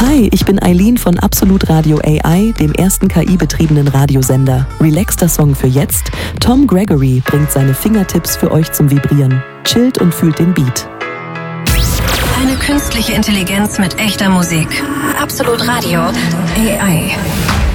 Hi, ich bin Eileen von Absolut Radio AI, dem ersten KI-betriebenen Radiosender. Relaxter Song für jetzt. Tom Gregory bringt seine Fingertips für euch zum Vibrieren. Chillt und fühlt den Beat. Eine künstliche Intelligenz mit echter Musik. Absolut Radio AI.